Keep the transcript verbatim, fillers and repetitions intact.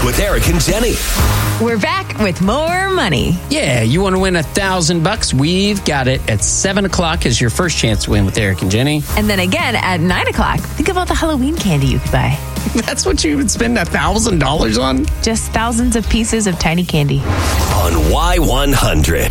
Mornings with Eric and Jenny. We're back with more money. Yeah, you want to win a thousand bucks? We've got it at seven o'clock is your first chance to win with Eric and Jenny. And then again at nine o'clock. Think of all the Halloween candy you could buy. That's what you would spend a thousand dollars on? Just thousands of pieces of tiny candy. On Y one hundred.